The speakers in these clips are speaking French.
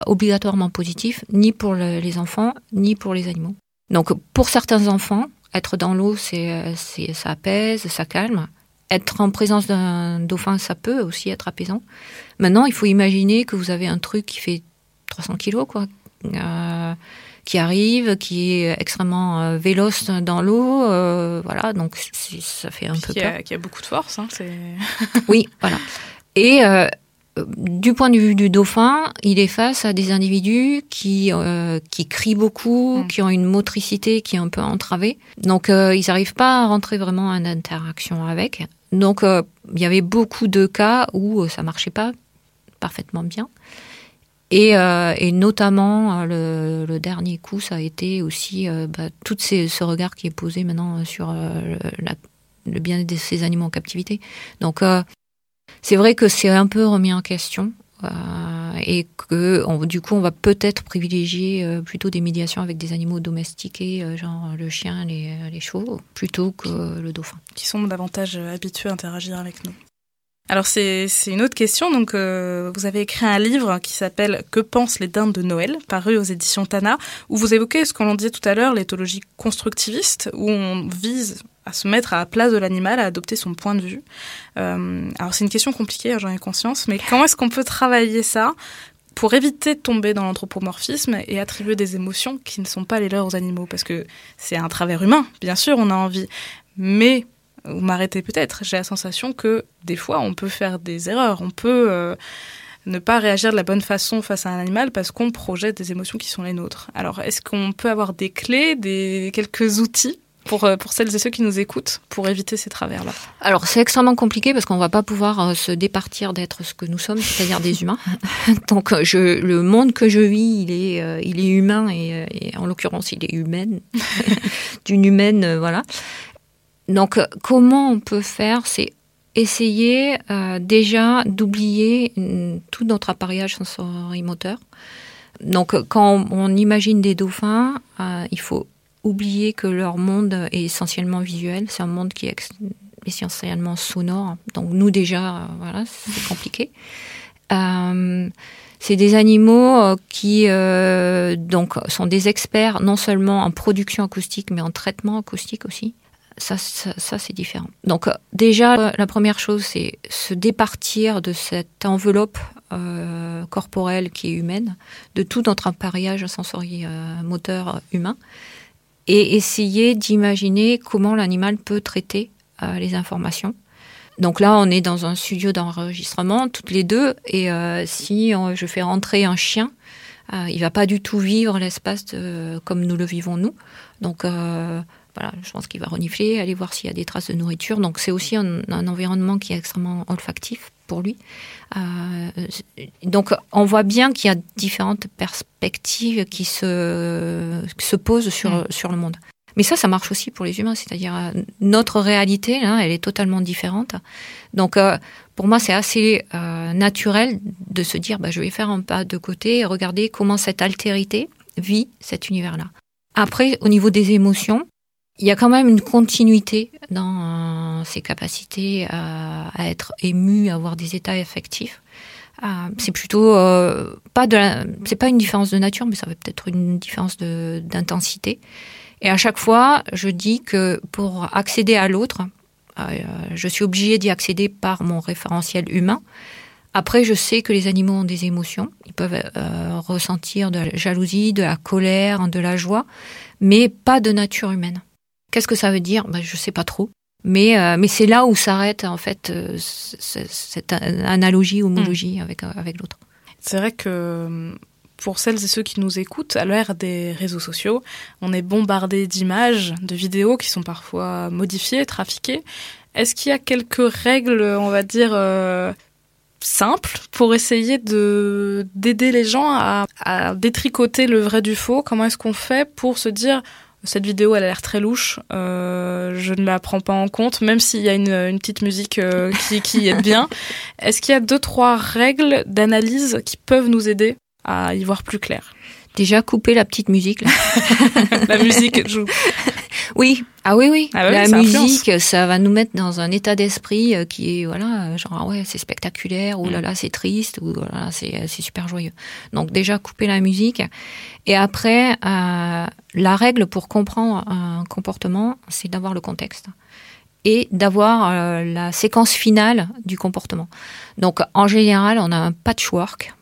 obligatoirement positif, ni pour les enfants, ni pour les animaux. Donc pour certains enfants, être dans l'eau, ça apaise, ça calme. Être en présence d'un dauphin, ça peut aussi être apaisant. Maintenant, il faut imaginer que vous avez un truc qui fait 300 kilos, quoi, qui arrive, qui est extrêmement véloce dans l'eau, voilà, donc ça fait un peu peur. Qui a beaucoup de force, hein, Oui, voilà. Et du point de vue du dauphin, il est face à des individus qui crient beaucoup, qui ont une motricité qui est un peu entravée. Donc, ils n'arrivent pas à rentrer vraiment en interaction avec. Donc, il y avait beaucoup de cas où ça marchait pas parfaitement bien. Et notamment, le dernier coup, ça a été aussi tout ce regard qui est posé maintenant sur le bien-être de ces animaux en captivité. Donc, c'est vrai que c'est un peu remis en question et que du coup, on va peut-être privilégier plutôt des médiations avec des animaux domestiqués, genre le chien, les chevaux, plutôt que le dauphin. Qui sont davantage habitués à interagir avec nous. Alors c'est une autre question, donc vous avez écrit un livre qui s'appelle « Que pensent les dindes de Noël ?» paru aux éditions Tana, où vous évoquez ce qu'on disait tout à l'heure, l'éthologie constructiviste, où on vise à se mettre à la place de l'animal, à adopter son point de vue. Alors c'est une question compliquée, j'en ai conscience, mais comment est-ce qu'on peut travailler ça pour éviter de tomber dans l'anthropomorphisme et attribuer des émotions qui ne sont pas les leurs aux animaux? Parce que c'est un travers humain, bien sûr, on a envie, mais... Vous m'arrêtez peut-être, j'ai la sensation que des fois on peut faire des erreurs, on peut ne pas réagir de la bonne façon face à un animal parce qu'on projette des émotions qui sont les nôtres. Alors est-ce qu'on peut avoir des clés, quelques outils pour celles et ceux qui nous écoutent pour éviter ces travers-là? Alors c'est extrêmement compliqué parce qu'on ne va pas pouvoir se départir d'être ce que nous sommes, c'est-à-dire des humains. Donc le monde que je vis, il est humain et en l'occurrence il est humaine, d'une humaine, voilà. Donc, comment on peut faire, c'est essayer déjà d'oublier tout notre appareillage sensorimoteur. Donc, quand on imagine des dauphins, il faut oublier que leur monde est essentiellement visuel. C'est un monde qui est essentiellement sonore. Donc, nous déjà, voilà, c'est compliqué. C'est des animaux qui donc sont des experts non seulement en production acoustique, mais en traitement acoustique aussi. Ça, c'est différent. Donc, déjà, la première chose, c'est se départir de cette enveloppe corporelle qui est humaine, de tout notre appareillage sensorimoteur humain, et essayer d'imaginer comment l'animal peut traiter les informations. Donc là, on est dans un studio d'enregistrement, toutes les deux, et si je fais rentrer un chien, il va pas du tout vivre l'espace comme nous le vivons nous. Donc... voilà, je pense qu'il va renifler, aller voir s'il y a des traces de nourriture. Donc, c'est aussi un environnement qui est extrêmement olfactif pour lui. Donc, on voit bien qu'il y a différentes perspectives qui se posent sur le monde. Mais ça marche aussi pour les humains. C'est-à-dire, notre réalité, là, elle est totalement différente. Donc, pour moi, c'est assez naturel de se dire, je vais faire un pas de côté et regarder comment cette altérité vit cet univers-là. Après, au niveau des émotions, il y a quand même une continuité dans ses capacités à être ému, à avoir des états affectifs. C'est plutôt c'est pas une différence de nature, mais ça va peut-être une différence d'intensité. Et à chaque fois, je dis que pour accéder à l'autre, je suis obligée d'y accéder par mon référentiel humain. Après, je sais que les animaux ont des émotions. Ils peuvent ressentir de la jalousie, de la colère, de la joie, mais pas de nature humaine. Qu'est-ce que ça veut dire ? Je sais pas trop. Mais c'est là où s'arrête en fait cette analogie, homologie avec l'autre. C'est vrai que pour celles et ceux qui nous écoutent, à l'ère des réseaux sociaux, on est bombardé d'images, de vidéos qui sont parfois modifiées, trafiquées. Est-ce qu'il y a quelques règles, on va dire, simples pour essayer d'aider les gens à détricoter le vrai du faux ? Comment est-ce qu'on fait pour se dire... Cette vidéo, elle a l'air très louche. Je ne la prends pas en compte, même s'il y a une petite musique qui aide bien. Est-ce qu'il y a 2-3 règles d'analyse qui peuvent nous aider à y voir plus clair ? Déjà, couper la petite musique. Là. La musique joue. Oui, oui. Ah ouais, la ça musique, influence. ça va nous mettre dans un état d'esprit qui est, voilà, genre, ah ouais, c'est spectaculaire, ou là là, c'est triste, ou là, c'est super joyeux. Donc déjà, couper la musique. Et après, la règle pour comprendre un comportement, c'est d'avoir le contexte et d'avoir la séquence finale du comportement. Donc en général, on a un patchwork.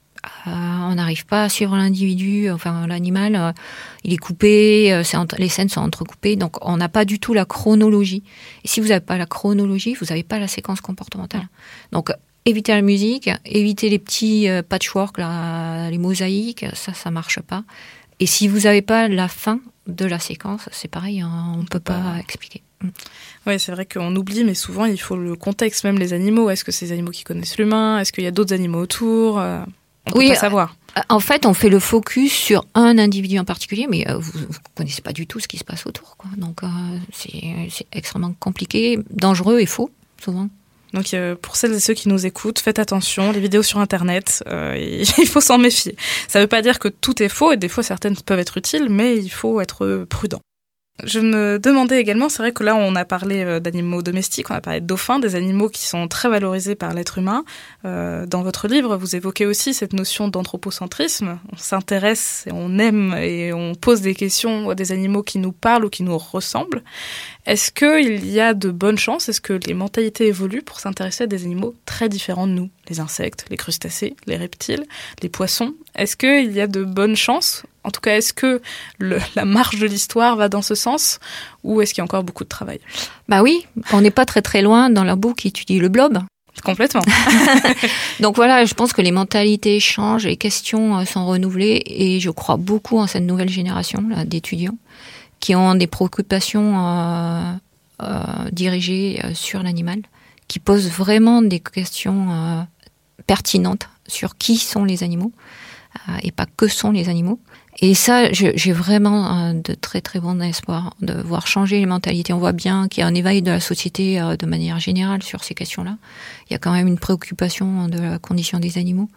On n'arrive pas à suivre l'individu, enfin l'animal, il est coupé, les scènes sont entrecoupées, donc on n'a pas du tout la chronologie. Et si vous n'avez pas la chronologie, vous n'avez pas la séquence comportementale. Donc évitez la musique, évitez les petits patchwork, là, les mosaïques, ça marche pas. Et si vous n'avez pas la fin de la séquence, c'est pareil, hein, on ne peut pas expliquer. Oui, c'est vrai qu'on oublie, mais souvent il faut le contexte, même les animaux. Est-ce que c'est des animaux qui connaissent l'humain? Est-ce qu'il y a d'autres animaux autour? On peut pas savoir. En fait, on fait le focus sur un individu en particulier, mais vous ne connaissez pas du tout ce qui se passe autour, quoi. Donc, c'est extrêmement compliqué, dangereux et faux, souvent. Donc, pour celles et ceux qui nous écoutent, faites attention, les vidéos sur Internet, il faut s'en méfier. Ça ne veut pas dire que tout est faux, et des fois certaines peuvent être utiles, mais il faut être prudent. Je me demandais également, c'est vrai que là on a parlé d'animaux domestiques, on a parlé de dauphins, des animaux qui sont très valorisés par l'être humain. Dans votre livre, vous évoquez aussi cette notion d'anthropocentrisme. On s'intéresse et on aime et on pose des questions à des animaux qui nous parlent ou qui nous ressemblent. Est-ce qu'il y a de bonnes chances, est-ce que les mentalités évoluent pour s'intéresser à des animaux très différents de nous? Les insectes, les crustacés, les reptiles, les poissons. Est-ce qu'il y a de bonnes chances? En tout cas, est-ce que la marche de l'histoire va dans ce sens ou est-ce qu'il y a encore beaucoup de travail? Bah oui, on n'est pas très très loin dans la boue qui étudie le blob. Complètement. Donc voilà, je pense que les mentalités changent, les questions sont renouvelées et je crois beaucoup en cette nouvelle génération là, d'étudiants qui ont des préoccupations dirigées sur l'animal, qui posent vraiment des questions pertinentes sur qui sont les animaux et pas que sont les animaux. Et ça, j'ai vraiment de très très bons espoirs de voir changer les mentalités. On voit bien qu'il y a un éveil de la société de manière générale sur ces questions-là. Il y a quand même une préoccupation de la condition des animaux.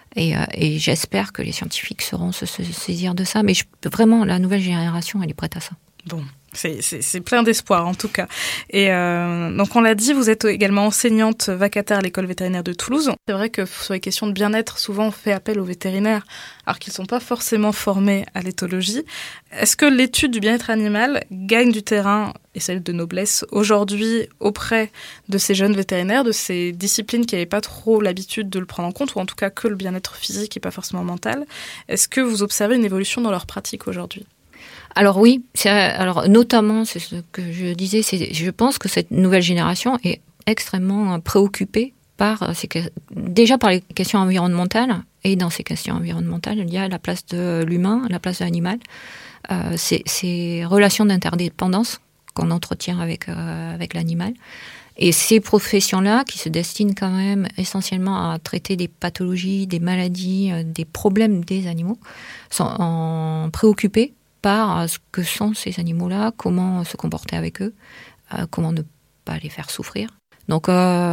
Et j'espère que les scientifiques sauront se saisir de ça. Mais vraiment, la nouvelle génération, elle est prête à ça. Bon. C'est plein d'espoir en tout cas. Et donc on l'a dit, vous êtes également enseignante vacataire à l'école vétérinaire de Toulouse. C'est vrai que sur les questions de bien-être, souvent on fait appel aux vétérinaires alors qu'ils ne sont pas forcément formés à l'éthologie. Est-ce que l'étude du bien-être animal gagne du terrain et celle de noblesse aujourd'hui auprès de ces jeunes vétérinaires, de ces disciplines qui n'avaient pas trop l'habitude de le prendre en compte, ou en tout cas que le bien-être physique et pas forcément mental? Est-ce que vous observez une évolution dans leur pratique aujourd'hui? Alors oui, alors notamment, c'est ce que je disais, je pense que cette nouvelle génération est extrêmement préoccupée déjà par les questions environnementales, et dans ces questions environnementales, il y a la place de l'humain, la place de l'animal, ces relations d'interdépendance qu'on entretient avec l'animal. Et ces professions-là, qui se destinent quand même essentiellement à traiter des pathologies, des maladies, des problèmes des animaux, sont préoccupées par ce que sont ces animaux-là, comment se comporter avec eux, comment ne pas les faire souffrir. Donc,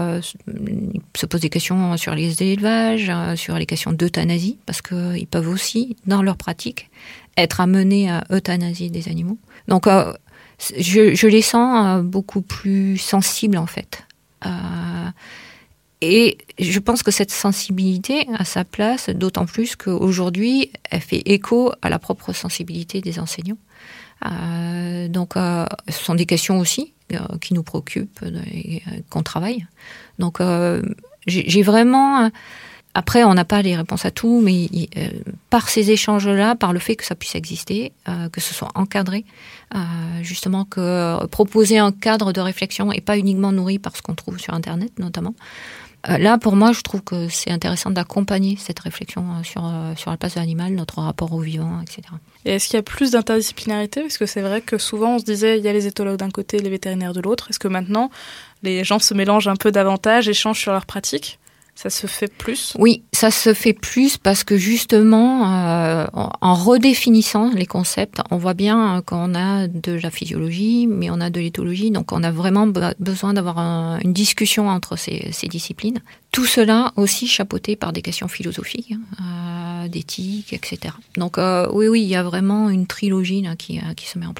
il se pose des questions sur les élevages, sur les questions d'euthanasie, parce qu'ils peuvent aussi, dans leur pratique, être amenés à euthanasier des animaux. Donc, je les sens beaucoup plus sensibles, en fait. Et je pense que cette sensibilité a sa place, d'autant plus qu'aujourd'hui, elle fait écho à la propre sensibilité des enseignants. Donc, ce sont des questions aussi qui nous préoccupent et qu'on travaille. Donc, j'ai vraiment... Après, on n'a pas les réponses à tout, mais par ces échanges-là, par le fait que ça puisse exister, que ce soit encadré, justement, que proposer un cadre de réflexion et pas uniquement nourri par ce qu'on trouve sur Internet, notamment. Là, pour moi, je trouve que c'est intéressant d'accompagner cette réflexion sur la place de l'animal, notre rapport au vivant, etc. Et est-ce qu'il y a plus d'interdisciplinarité? Parce que c'est vrai que souvent, on se disait, il y a les éthologues d'un côté, les vétérinaires de l'autre. Est-ce que maintenant, les gens se mélangent un peu davantage, échangent sur leurs pratiques? Ça se fait plus? Oui, ça se fait plus parce que justement, en redéfinissant les concepts, on voit bien qu'on a de la physiologie, mais on a de l'éthologie, donc on a vraiment besoin d'avoir une discussion entre ces disciplines. Tout cela aussi chapeauté par des questions philosophiques, d'éthique, etc. Donc oui, il y a vraiment une trilogie là, qui se met en place.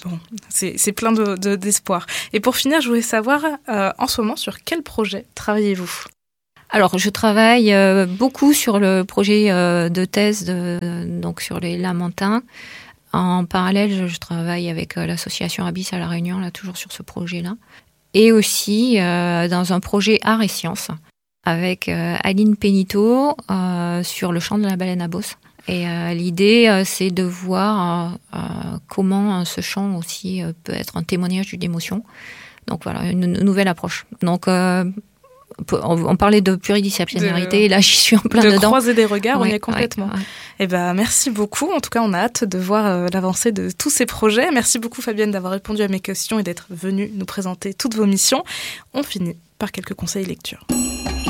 Bon, c'est plein d'espoir. Et pour finir, je voulais savoir, en ce moment, sur quel projet travaillez-vous ? Alors, je travaille beaucoup sur le projet de thèse donc sur les lamantins. En parallèle, je travaille avec l'association Abyss à La Réunion, là, toujours sur ce projet-là. Et aussi dans un projet art et sciences avec Aline Pénito sur le chant de la baleine à bosse. Et l'idée, c'est de voir comment ce chant aussi peut être un témoignage d'une émotion. Donc voilà, une nouvelle approche. Donc on parlait de pluridisciplinarité, et là j'y suis en plein dedans. De croiser des regards, on y est complètement. Ouais. Eh ben, merci beaucoup. En tout cas, on a hâte de voir l'avancée de tous ces projets. Merci beaucoup Fabienne d'avoir répondu à mes questions et d'être venue nous présenter toutes vos missions. On finit par quelques conseils lecture.